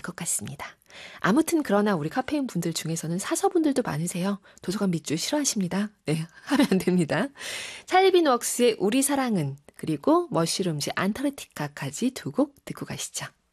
것 같습니다. 아무튼 그러나 우리 카페인 분들 중에서는 사서분들도 많으세요. 도서관 밑줄 싫어하십니다. 네, 하면 안 됩니다. 찰빈 웍스의 우리 사랑은, 그리고 머쉬룸즈 안타르티카까지 두 곡 듣고 가시죠.